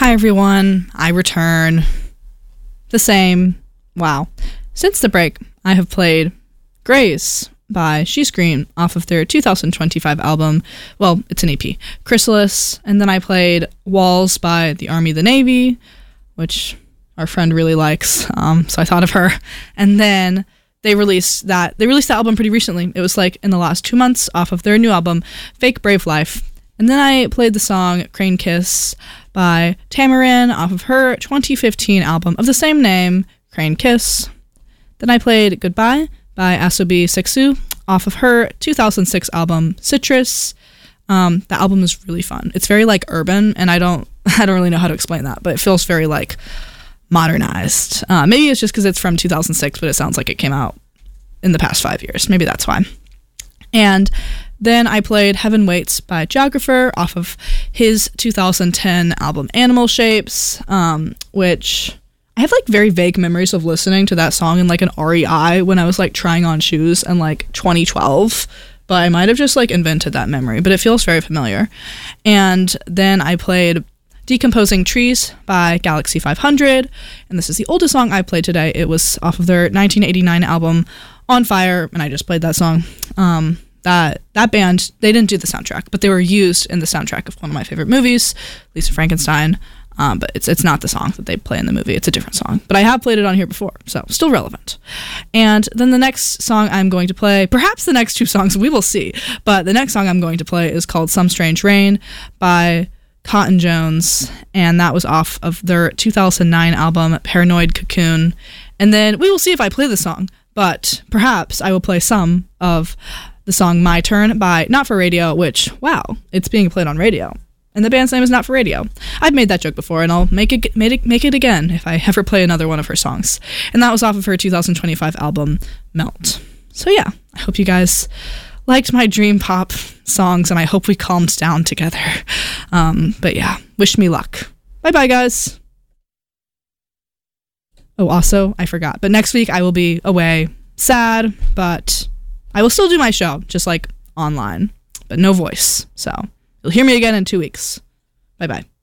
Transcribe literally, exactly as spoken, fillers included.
Hi everyone, I return. The same. Wow. Since the break, I have played Grace by She's Green off of their two thousand twenty-five album. Well, it's an E P. Chrysalis. And then I played Walls by The Army the Navy, which our friend really likes, um, so I thought of her. And then they released that they released the album pretty recently. It was like in the last two months off of their new album, Fake Brave Life. And then I played the song Crane Kiss by Tamarin off of her twenty fifteen album of the same name, Crane Kiss. Then I played Goodbye by Asobi Seksu off of her two thousand six album Citrus. Um, the album is really fun. It's very like urban, and I don't I don't really know how to explain that, but it feels very like modernized. Uh, maybe it's just because it's from two thousand six, but it sounds like it came out in the past five years. Maybe that's why. And then I played Heaven Waits by Geographer off of his two thousand ten album Animal Shapes, um, which I have like very vague memories of listening to that song in like an R E I when I was like trying on shoes in like twenty twelve, but I might have just like invented that memory, but it feels very familiar. And then I played Decomposing Trees by Galaxy five hundred, and this is the oldest song I played today. It was off of their nineteen eighty-nine album On Fire, and I just played that song. Um, that that band, they didn't do the soundtrack, but they were used in the soundtrack of one of my favorite movies, Lisa Frankenstein, um, but it's it's not the song that they play in the movie. It's a different song, but I have played it on here before, so still relevant. And then the next song I'm going to play, perhaps the next two songs, we will see, but the next song I'm going to play is called Some Strange Rain by Cotton Jones, and that was off of their two thousand nine album Paranoid Cocoon. And then we will see if I play the song, but perhaps I will play some of the song My Turn by Not For Radio, which, wow, it's being played on radio, and the band's name is Not For Radio. I've made that joke before, and I'll make it make it, make it again if I ever play another one of her songs. And that was off of her two thousand twenty-five album Melt. So yeah, I hope you guys liked my dream pop songs, and I hope we calmed down together. Um, but yeah, wish me luck. Bye-bye, guys. Oh, also, I forgot, but next week I will be away. Sad, but I will still do my show, just like online, but no voice. So you'll hear me again in two weeks. Bye-bye.